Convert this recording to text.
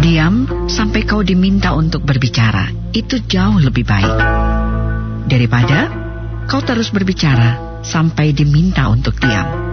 Diam sampai kau diminta untuk berbicara. Itu jauh lebih baik daripada kau terus berbicara sampai diminta untuk diam.